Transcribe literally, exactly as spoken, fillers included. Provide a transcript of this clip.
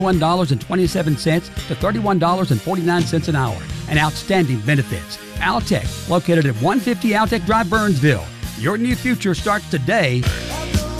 one dollar and twenty-seven cents to thirty-one dollars and forty-nine cents an hour, and outstanding benefits. Altec, located at one fifty Altec Drive, Burnsville. Your new future starts today